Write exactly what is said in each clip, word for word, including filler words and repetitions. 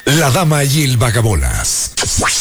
La dama y el vagabolas.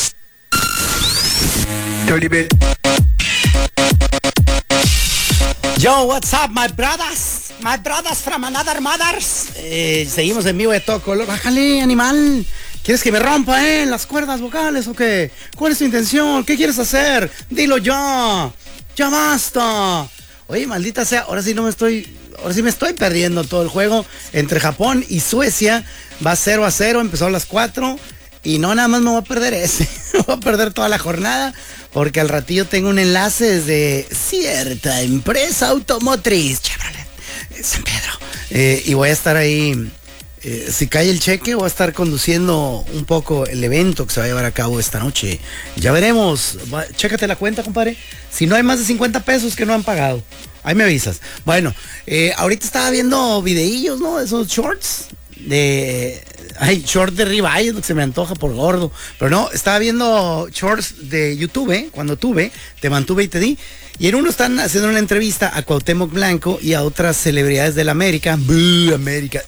Yo, what's up, my brothers? My brothers from another mothers. Eh, seguimos en vivo de todo color. Bájale, animal. ¿Quieres que me rompa, eh, las cuerdas vocales o qué? ¿Cuál es tu intención? ¿Qué quieres hacer? Dilo ya. Ya basta. Oye, maldita sea, ahora sí no me estoy... Ahora sí me estoy perdiendo todo el juego. Entre Japón y Suecia va cero a cero, empezó a las cuatro. Y no, nada más me voy a perder ese. Me voy a perder toda la jornada. Porque al ratillo tengo un enlace desde cierta empresa automotriz, Chevrolet, San Pedro. Eh, y voy a estar ahí, eh, si cae el cheque, voy a estar conduciendo un poco el evento que se va a llevar a cabo esta noche. Ya veremos. Va, chécate la cuenta, compadre. Si no hay más de cincuenta pesos que no han pagado, ahí me avisas. Bueno, eh, ahorita estaba viendo videillos, ¿no? Esos shorts de... Ay, short de ribeye es lo que se me antoja por gordo. Pero no, estaba viendo shorts de YouTube, ¿eh? Cuando tuve, te mantuve y te di. Y en uno están haciendo una entrevista a Cuauhtémoc Blanco y a otras celebridades de la América. ¡Buh, América!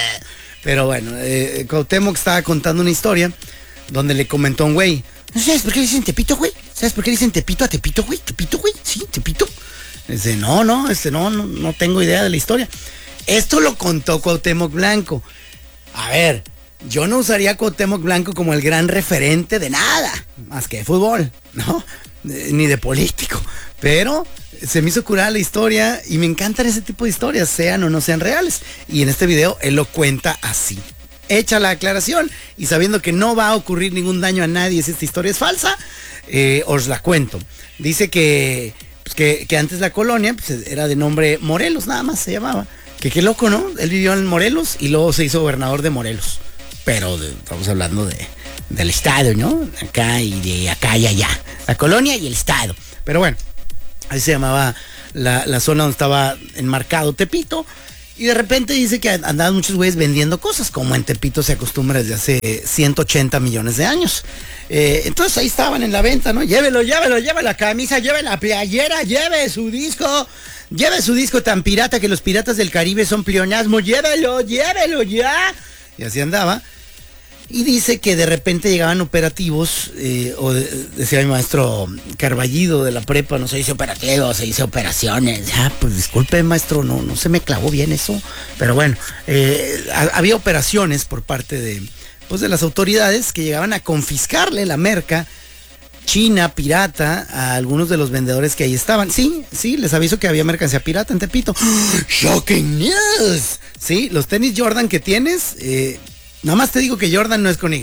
Pero bueno, eh, Cuauhtémoc estaba contando una historia donde le comentó a un güey: ¿sabes por qué le dicen Tepito, güey? ¿Sabes por qué le dicen Tepito a Tepito, güey? ¿Tepito, güey? Sí, Tepito. Dice, no, no, este, no, no, no tengo idea de la historia. Esto lo contó Cuauhtémoc Blanco. A ver, yo no usaría a Cuauhtémoc Blanco como el gran referente de nada, más que de fútbol, ¿no? Ni de político. Pero se me hizo curar la historia y me encantan ese tipo de historias, sean o no sean reales. Y en este video él lo cuenta así. Hecha la aclaración y sabiendo que no va a ocurrir ningún daño a nadie si esta historia es falsa, eh, os la cuento. Dice que, pues que, que antes la colonia pues, era de nombre Morelos, nada más se llamaba. Que qué loco, ¿no? Él vivió en Morelos y luego se hizo gobernador de Morelos. Pero de, estamos hablando de, del estado, ¿no? Acá y de acá y allá. La colonia y el estado. Pero bueno, ahí se llamaba la, la zona donde estaba enmarcado Tepito. Y de repente dice que andaban muchos güeyes vendiendo cosas, como en Tepito se acostumbra desde hace ciento ochenta millones de años. Eh, entonces ahí estaban en la venta, ¿no? Llévelo, llévelo, lleve la camisa, lleve la playera, lleve su disco, lleve su disco tan pirata que los piratas del Caribe son pleonasmo, llévelo, llévelo ya. Y así andaba. Y dice que de repente llegaban operativos, eh, o de, decía mi maestro Carballido de la prepa, no se dice operativo, se dice operaciones. Ah, pues disculpe, maestro, no, no se me clavó bien eso. Pero bueno, eh, a, había operaciones por parte de, pues, de las autoridades que llegaban a confiscarle la merca china, pirata, a algunos de los vendedores que ahí estaban. Sí, sí, les aviso que había mercancía pirata en Tepito. ¡Shocking news! Sí, los tenis Jordan que tienes... Eh, Nada más te digo que Jordan no es con Y.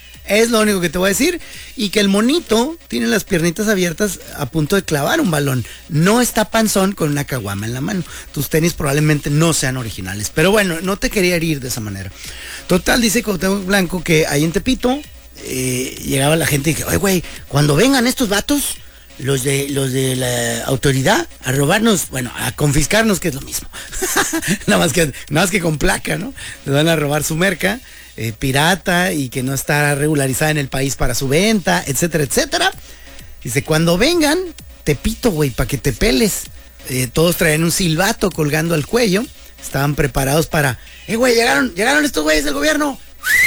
Es lo único que te voy a decir. Y que el monito tiene las piernitas abiertas a punto de clavar un balón. No está panzón con una caguama en la mano. Tus tenis probablemente no sean originales. Pero bueno, no te quería herir de esa manera. Total, dice Cuauhtémoc Blanco que ahí en Tepito eh, llegaba la gente y dije, oye, güey, cuando vengan estos vatos, los de los de la autoridad, a robarnos, bueno, a confiscarnos, que es lo mismo. nada más que nada más que con placa, ¿no? Les van a robar su merca. Eh, pirata y que no está regularizada en el país para su venta, etcétera, etcétera. Dice, cuando vengan, Tepito, güey, para que te peles. Eh, todos traían un silbato colgando al cuello. Estaban preparados para, eh, güey, llegaron, llegaron estos güeyes del gobierno.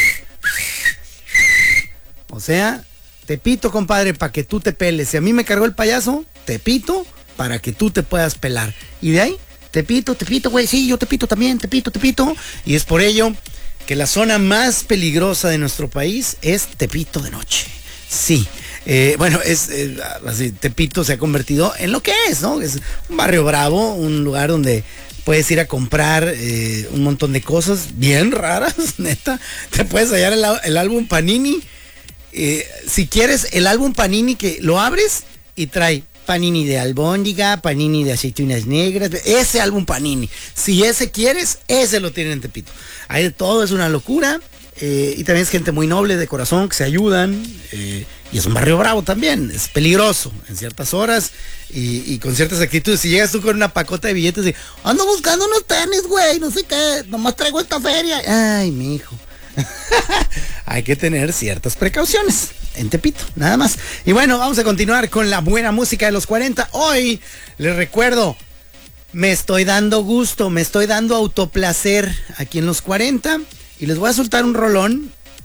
O sea, Tepito, compadre, para que tú te peles. Si a mí me cargó el payaso, Tepito, para que tú te puedas pelar. Y de ahí, Tepito, Tepito, güey, sí, yo Tepito también, Tepito, Tepito. Y es por ello que la zona más peligrosa de nuestro país es Tepito de noche. Sí, eh, bueno, es eh, así, Tepito se ha convertido en lo que es, ¿no? Es un barrio bravo, un lugar donde puedes ir a comprar eh, un montón de cosas bien raras, neta. Te puedes hallar el, el álbum Panini. Eh, si quieres el álbum Panini, que lo abres y trae Panini de albóndiga, Panini de aceitunas negras, ese álbum Panini. Si ese quieres, ese lo tienen en Tepito. Hay de todo, es una locura. Eh, y también es gente muy noble de corazón, que se ayudan. Eh, y es un barrio bravo también. Es peligroso en ciertas horas y, y con ciertas actitudes. Si llegas tú con una pacota de billetes y ando buscando unos tenis, güey, no sé qué, nomás traigo esta feria. Ay, mijo. Hay que tener ciertas precauciones en Tepito, nada más. Y bueno, vamos a continuar con la buena música de los cuarenta. Hoy, les recuerdo, me estoy dando gusto, me estoy dando autoplacer aquí en los cuarenta. Y les voy a soltar un rolón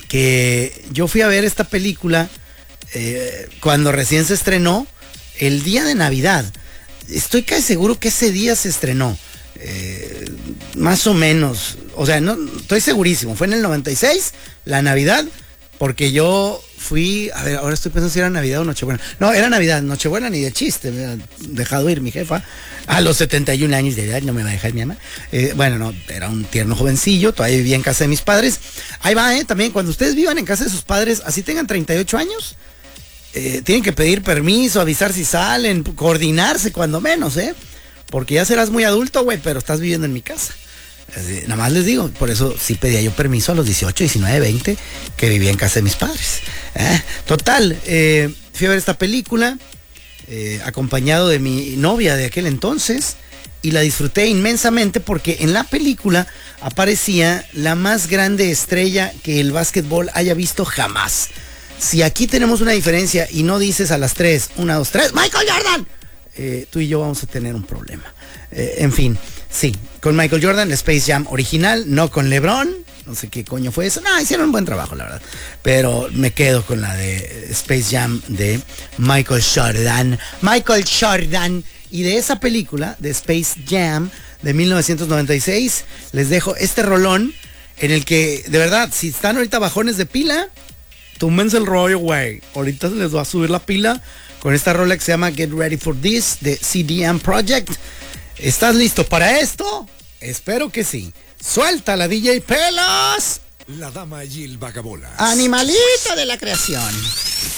que yo fui a ver esta película eh, cuando recién se estrenó, el día de Navidad. Estoy casi seguro que ese día se estrenó. Eh, más o menos. O sea, no estoy segurísimo. Fue en el noventa y seis, la Navidad, porque yo fui, a ver, ahora estoy pensando si era Navidad o Nochebuena. No, era Navidad, Nochebuena ni de chiste. Me ha dejado ir mi jefa a los setenta y un años de edad, no me va a dejar mi mamá. Eh, bueno, no, era un tierno jovencillo, todavía vivía en casa de mis padres. Ahí va, eh, también, cuando ustedes vivan en casa de sus padres, así tengan treinta y ocho años, eh, tienen que pedir permiso, avisar si salen, coordinarse cuando menos, ¿eh? Porque ya serás muy adulto, güey, pero estás viviendo en mi casa. Así, nada más les digo, por eso sí pedía yo permiso a los dieciocho, diecinueve, veinte, que vivía en casa de mis padres. ¿Eh? Total, eh, fui a ver esta película, eh, acompañado de mi novia de aquel entonces, y la disfruté inmensamente porque en la película aparecía la más grande estrella que el básquetbol haya visto jamás. Si aquí tenemos una diferencia y no dices a las tres, una, dos, tres, ¡Michael Jordan! Eh, tú y yo vamos a tener un problema. Eh, en fin, sí, con Michael Jordan, Space Jam original, no con LeBron, no sé qué coño fue eso. No, hicieron un buen trabajo, la verdad. Pero me quedo con la de Space Jam de Michael Jordan. Michael Jordan. Y de esa película, de Space Jam, de mil novecientos noventa y seis, les dejo este rolón en el que, de verdad, si están ahorita bajones de pila, túmense el rollo, güey. Ahorita se les va a subir la pila con esta rola que se llama Get Ready for This, de C D M Project. ¿Estás listo para esto? Espero que sí. ¡Suelta la D J Pelos! La dama Jill Vagabolas. Animalito de la creación.